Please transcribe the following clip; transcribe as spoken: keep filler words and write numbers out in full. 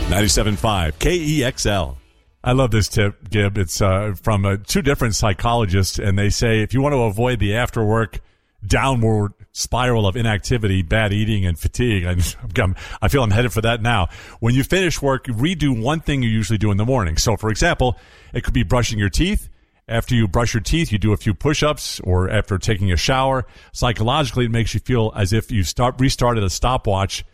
ninety-seven point five K E X L. I love this tip, Gib. It's uh, from uh, two different psychologists, and they say if you want to avoid the after-work downward spiral of inactivity, bad eating, and fatigue, I'm, I feel I'm headed for that now. When you finish work, redo one thing you usually do in the morning. So, for example, it could be brushing your teeth. After you brush your teeth, you do a few push-ups, or after taking a shower. Psychologically, it makes you feel as if you start restarted a stopwatch